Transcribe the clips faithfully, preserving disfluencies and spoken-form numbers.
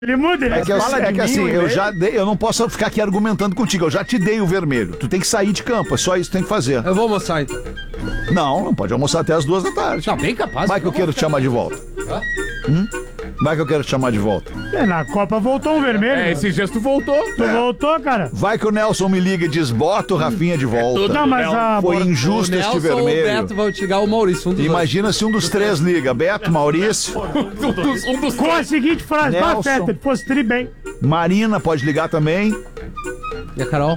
Ele muda, ele É que, eu, é que assim, eu já dei, eu não posso ficar aqui argumentando contigo, eu já te dei o vermelho. Tu tem que sair de campo, é só isso que tem que fazer. Eu vou almoçar então. Não, não pode almoçar até as duas da tarde. Não, bem capaz. Vai que eu quero te chamar de volta. Hum? Vai que eu quero te chamar de volta. É, na Copa voltou um vermelho. É, esse gesto voltou. Tu voltou, cara? Vai que o Nelson me liga e diz, bota o Rafinha de volta. Não, mas a... Foi injusto este O vermelho. Beto vai te ligar o Maurício, um dos Imagina se um dos três liga. Beto, Maurício, Um dos, um dos Com a seguinte frase, Nelson. bah, Feta, fosse tri bem. Marina pode ligar também. dois. E a Carol?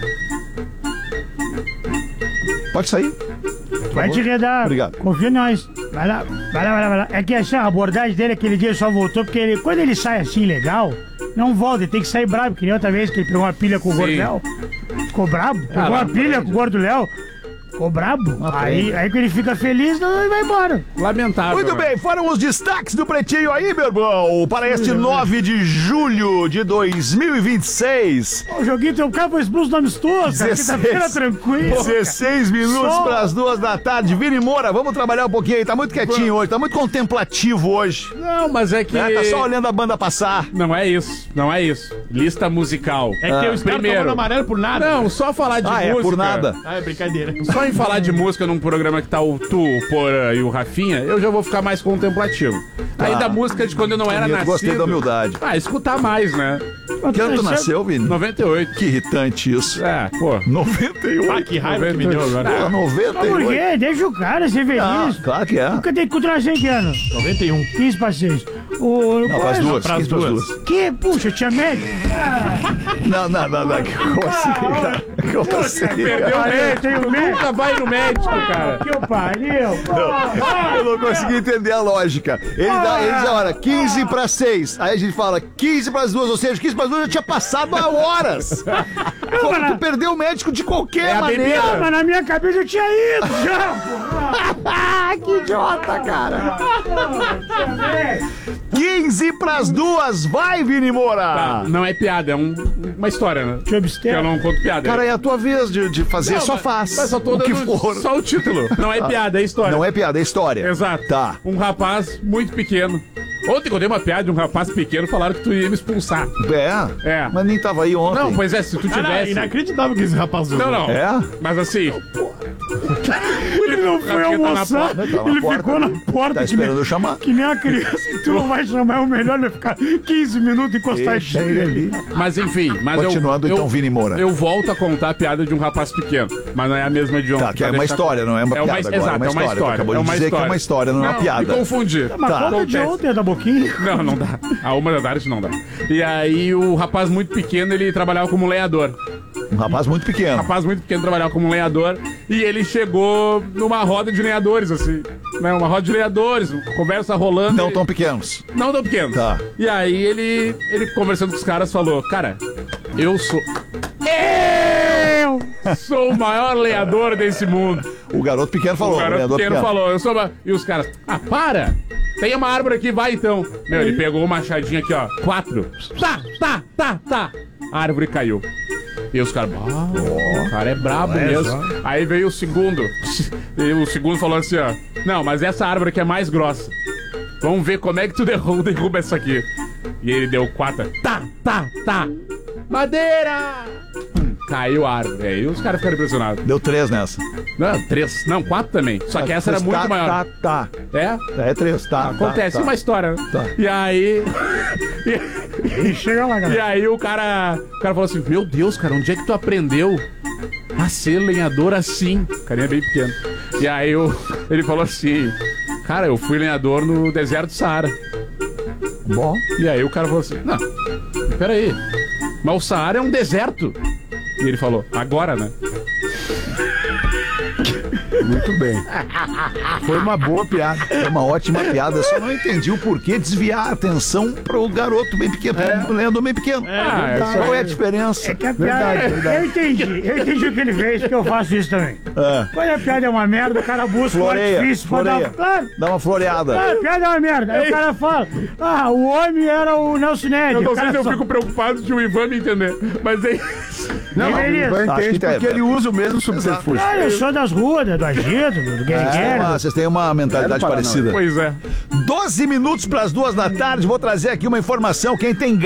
Pode sair. Vai te redar. Obrigado. Confia em nós. Vai lá, vai lá, vai lá, vai lá. É que essa abordagem dele aquele dia só voltou porque ele, quando ele sai assim legal, não volta, ele tem que sair bravo, que nem outra vez que ele pegou uma pilha com o gordo Léo. Ficou brabo, pegou Ah, uma não, pilha com o gordo Léo. Ficou brabo. Aí, aí que ele fica feliz, não, ele vai embora. Lamentável. Muito bem, foram os destaques do Pretinho aí, meu irmão, para este nove de julho de dois mil e vinte e seis. O joguinho tem um cara foi expulso no amistoso, cara. Quinta-feira tranquilo. dezesseis minutos Só- para as duas da tarde. Vini Moura, vamos trabalhar um pouquinho aí. Tá muito quietinho hoje, tá muito contemplativo hoje. Não, mas é que... Né? Tá só olhando a banda passar. Não é isso, não é isso. Lista musical. É que tem os caras Primeiro. tomando amarelo por nada. Não, só falar de Ah, é, música. por nada. Ah, é brincadeira. Só em falar de música num programa que tá o Tu, o Porã e o Rafinha, eu já vou ficar mais contemplativo. Aí da música de quando eu não era Bonito, nascido... gostei da humildade. Ah, escutar mais, né? Que ano tu nasceu, Vini? noventa e oito. Que irritante isso. É, pô. noventa e oito. Ah, que raiva que me deu agora. Pô, noventa Mas e por oito. quê? Deixa o cara ser feliz. Ah, claro que é. Nunca tem que continuar sem que ano? noventa e um. quinze para seis. O, Não, pras duas. pras quinze pras duas. Que? Puxa, tinha médico. Não, não, não, não. Como assim, cara? Como assim? Perdeu o médico. tem o médico. Nunca vai no médico, cara. Que o pariu. Eu não consegui entender a lógica. Ele, dá, ele diz, olha, quinze para seis. Aí a gente fala quinze para as duas, ou seja, quinze para as duas já tinha passado há horas. Como tu perdeu o médico de qualquer a maneira. Não, mas na minha cabeça eu tinha ido já. Que idiota, cara. quinze para as duas, vai, Vini Moura. Tá, não é piada, é um- uma história, né? Te Que obstei. eu não conto piada. Cara, é a tua vez de, de fazer, Não, só mas- faz. Mas só tô o que dando for. só o título. Não é piada, é história. Não é piada, é história. Exato. Tá. Um rapaz muito pequeno. Ontem, quando eu dei uma piada de um rapaz pequeno, falaram que tu ia me expulsar. É? É. Mas nem tava aí ontem. Não, pois é, se tu Ah, não, tivesse... inacreditável que esse rapaz usou. Não, não. É? Mas assim... Ele não foi Rafinha tá na almoçar, porta, tá na ele porta. ficou na porta. Tá que esperando nem- eu chamar. Que nem a criança. E tu não vai chamar, é o melhor ele ficar quinze minutos encostar Deixa ele ali. Mas enfim, mas Continuando, eu, então, eu, Vini Moura. Eu volto a contar a piada de um rapaz pequeno, mas não é a mesma de ontem. Tá, que é pra uma deixar- história, não é uma É uma, piada agora, exato, é uma é uma história. Tu história. acabou é de uma dizer que é história. uma história, não é uma piada. Me confundi. Mas Tá. conta de Acontece. ontem, da boquinha. Não, não dá. A uma da tarde não dá. E aí o rapaz muito pequeno, ele trabalhava como lenhador. Um rapaz muito Um pequeno. rapaz muito pequeno trabalhava como lenhador e ele chegou numa roda de lenhadores, assim. Né? Uma roda de lenhadores, conversa rolando. Não ele- tão pequenos. Não tão pequeno. Tá. E aí ele, ele conversando com os caras falou, cara, eu sou... Eu sou o maior lenhador desse mundo. O garoto pequeno falou. O garoto lenhador pequeno falou, eu sou... ma- E os caras, ah, para! Tem uma árvore aqui, vai então. Meu, ele pegou o machadinho aqui, ó. Quatro. Tá, tá, tá, tá. A árvore caiu. E os caras, ah, o cara é brabo mesmo. Aí veio o segundo. E o segundo falou assim, ó. Não, mas essa árvore aqui é mais grossa. Vamos ver como é que tu derruba, derruba essa aqui. E ele deu quatro. Tá, tá, tá. Madeira! Hum, caiu a árvore. Aí os caras ficaram impressionados. Deu três nessa. Não, três. Não, quatro também. Só que essa era muito tá, maior. Tá, tá. É? É três, tá. Acontece tá, tá. uma história, né? Tá. E aí. E chega lá, E galera. aí o cara. O cara falou assim: Meu Deus, cara, onde é que tu aprendeu a ser lenhador assim? O carinha é bem pequeno. E aí o, ele falou assim: Cara, eu fui lenhador no deserto do Saara. Bom. E aí o cara falou assim: Não, peraí. Mas o Saara é um deserto. E ele falou: Agora, né? Muito bem. Foi uma boa piada. Foi uma ótima piada. Só não entendi o porquê desviar a atenção pro garoto bem pequeno, pro lenhador bem pequeno. Ah, é só- Qual é a diferença? Que a piada, eu entendi, eu entendi o que ele fez, porque eu faço isso também. É. Quando a piada é uma merda, o cara busca Floreia, um artifício pra floreia. dar... Claro, Dá uma floreada. claro, a piada é uma merda. Aí o cara fala, ah, o homem era o Nelson Ned. Eu não O sei cara se eu só- fico preocupado de o Ivan me entender. Mas aí Não, Bem, ele beleza. vai Acho entender que tem- porque ele usa o mesmo subterfúgio. Ah, eu sou das ruas, do agito, do É, guerreiro. uma- vocês têm uma mentalidade Quero parar, não. parecida. Pois é. doze minutos para as duas da tarde, vou trazer aqui uma informação. Quem tem